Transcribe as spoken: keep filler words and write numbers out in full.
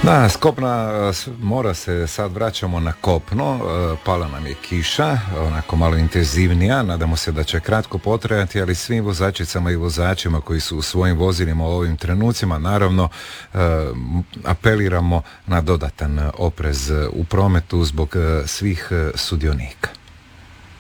Da, s kopna s mora se sad vraćamo na kopno, e, pala nam je kiša, onako malo intenzivnija, nadamo se da će kratko potrajati, ali svim vozačicama i vozačima koji su u svojim vozilima u ovim trenucima, naravno e, apeliramo na dodatan oprez u prometu zbog e, svih e, sudionika.